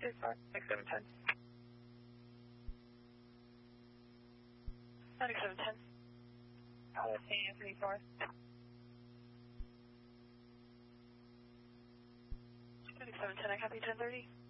710. 9710. Anthony North. 9710, I copy 1030.